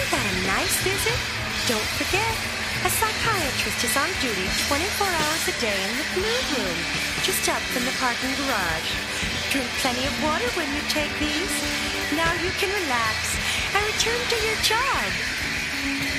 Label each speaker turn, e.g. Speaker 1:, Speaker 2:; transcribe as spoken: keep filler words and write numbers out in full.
Speaker 1: Isn't that a nice visit? Don't forget, a psychiatrist is on duty twenty-four hours a day in the Blue Room, just up from the parking garage. Drink plenty of water when you take these. Now you can relax and return to your job.